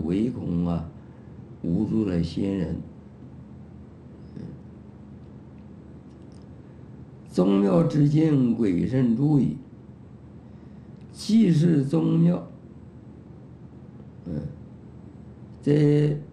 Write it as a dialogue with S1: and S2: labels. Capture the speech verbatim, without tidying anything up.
S1: 唯恐啊无助了先人。宗庙之间，鬼神注意，既是宗庙，嗯，在